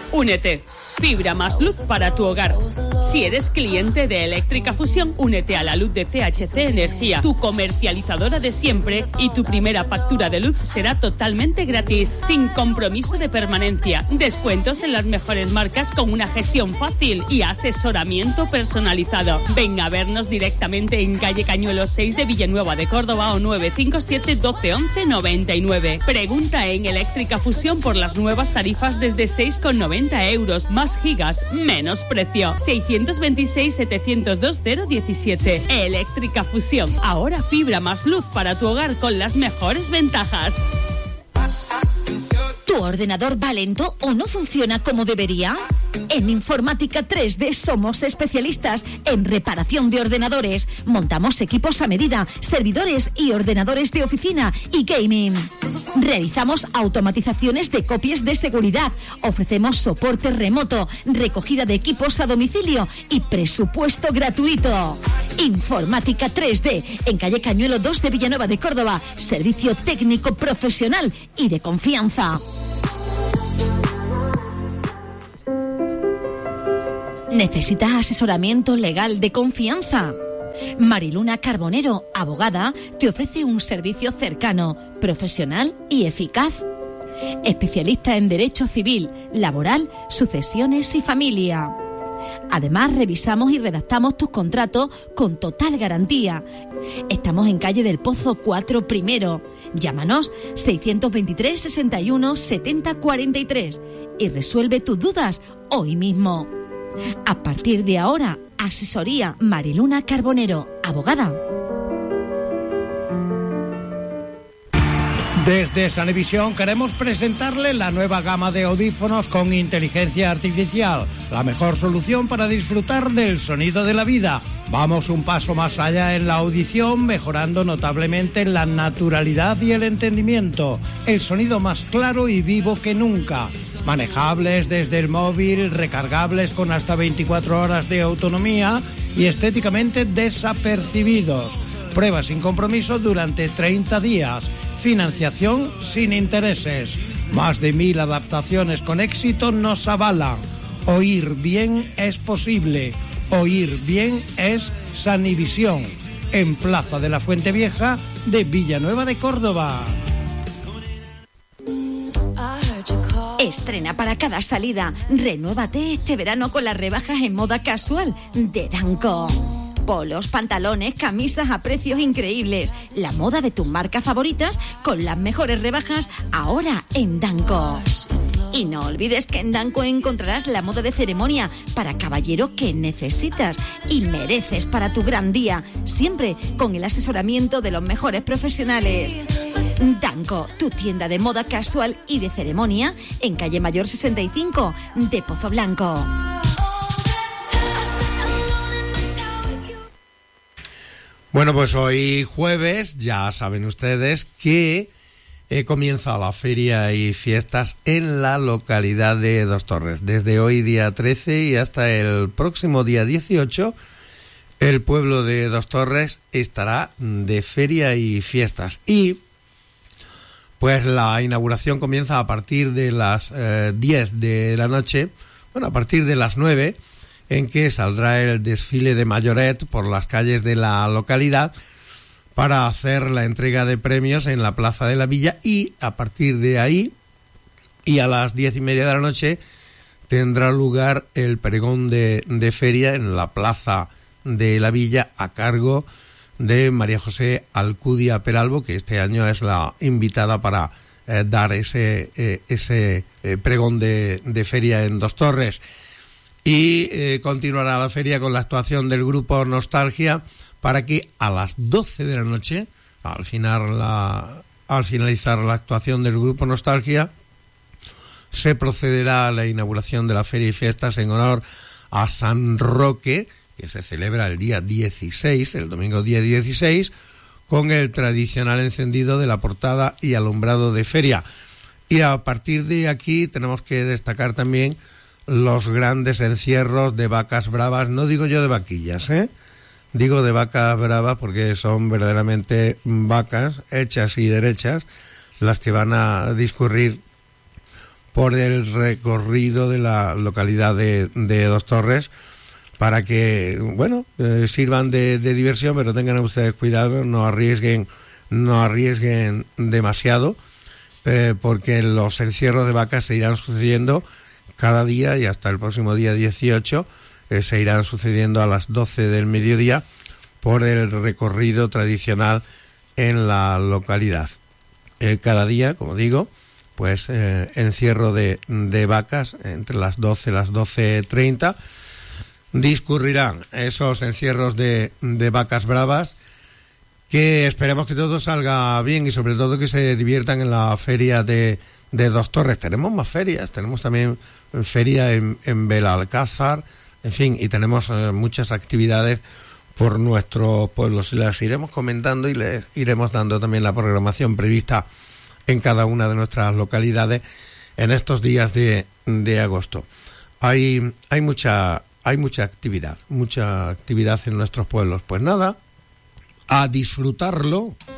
Únete. Fibra más luz para tu hogar. Si eres cliente de Eléctrica Fusión, únete a la luz de CHC Energía, tu comercializadora de siempre, y tu primera factura de luz será totalmente gratis, sin compromiso de permanencia. Descuentos en las mejores marcas con una gestión fácil y asesoramiento personalizado. Ven a vernos directamente en calle Cañuelos 6 de Villanueva de Córdoba o 957 12 11 99. Pregunta en Eléctrica Fusión por las nuevas tarifas desde 6,90 euros. Más gigas, menos precio. 626-702-017. Eléctrica Fusión. Ahora fibra más luz para tu hogar con las mejores ventajas. ¿Tu ordenador va lento o no funciona como debería? En Informática 3D somos especialistas en reparación de ordenadores. Montamos equipos a medida, servidores y ordenadores de oficina y gaming. Realizamos automatizaciones de copias de seguridad. Ofrecemos soporte remoto, recogida de equipos a domicilio y presupuesto gratuito. Informática 3D, en calle Cañuelo 2 de Villanueva de Córdoba. Servicio técnico profesional y de confianza. ¿Necesitas asesoramiento legal de confianza? Mariluna Carbonero, abogada, te ofrece un servicio cercano, profesional y eficaz. Especialista en derecho civil, laboral, sucesiones y familia. Además, revisamos y redactamos tus contratos con total garantía. Estamos en calle del Pozo 4 Primero. Llámanos 623 61 70 43 y resuelve tus dudas hoy mismo. A partir de ahora, asesoría Mariluna Carbonero, abogada. Desde Sanevisión queremos presentarle la nueva gama de audífonos con inteligencia artificial, la mejor solución para disfrutar del sonido de la vida. Vamos un paso más allá en la audición, mejorando notablemente la naturalidad y el entendimiento, el sonido más claro y vivo que nunca. Manejables desde el móvil, recargables con hasta 24 horas de autonomía y estéticamente desapercibidos. Prueba sin compromiso durante 30 días. Financiación sin intereses. Más de 1000 adaptaciones con éxito nos avalan. Oír bien es posible. Oír bien es Sanivisión. En Plaza de la Fuente Vieja de Villanueva de Córdoba. Estrena para cada salida. Renuévate este verano con las rebajas en moda casual de Danco. Polos, pantalones, camisas a precios increíbles. La moda de tus marcas favoritas con las mejores rebajas ahora en Danco. Y no olvides que en Danco encontrarás la moda de ceremonia para caballero que necesitas y mereces para tu gran día, siempre con el asesoramiento de los mejores profesionales. Danco, tu tienda de moda casual y de ceremonia en calle Mayor 65 de Pozo Blanco. Bueno, pues hoy jueves, ya saben ustedes que comienza la feria y fiestas en la localidad de Dos Torres. Desde hoy día 13 y hasta el próximo día 18, el pueblo de Dos Torres estará de feria y fiestas. Y pues la inauguración comienza a partir de las 10 de la noche, bueno, a partir de las 9, en que saldrá el desfile de mayoret por las calles de la localidad para hacer la entrega de premios en la Plaza de la Villa, y a partir de ahí y a las 10:30 de la noche tendrá lugar el pregón de feria en la Plaza de la Villa a cargo de María José Alcudia Peralbo, que este año es la invitada para dar ese pregón de feria en Dos Torres. Y continuará la feria con la actuación del grupo Nostalgia, para que a las 12 de la noche, al finalizar la actuación del grupo Nostalgia, se procederá a la inauguración de la feria y fiestas en honor a San Roque, que se celebra el día 16, el domingo día 16, con el tradicional encendido de la portada y alumbrado de feria. Y a partir de aquí tenemos que destacar también los grandes encierros de vacas bravas, no digo yo de vaquillas, digo de vacas bravas porque son verdaderamente vacas hechas y derechas las que van a discurrir por el recorrido de la localidad de Dos Torres, para que, bueno, sirvan de diversión, pero tengan ustedes cuidado, no arriesguen demasiado, porque los encierros de vacas se irán sucediendo cada día y hasta el próximo día 18 se irán sucediendo a las 12 del mediodía por el recorrido tradicional en la localidad. Cada día, como digo, pues encierro de vacas entre las 12 y las 12:30. Discurrirán esos encierros de vacas bravas, que esperemos que todo salga bien y sobre todo que se diviertan en la feria de Dos Torres. Tenemos más ferias, tenemos también feria en Belalcázar, en fin, y tenemos muchas actividades por nuestros pueblos, y las iremos comentando y les iremos dando también la programación prevista en cada una de nuestras localidades en estos días de agosto. Hay mucha actividad en nuestros pueblos. Pues nada, a disfrutarlo.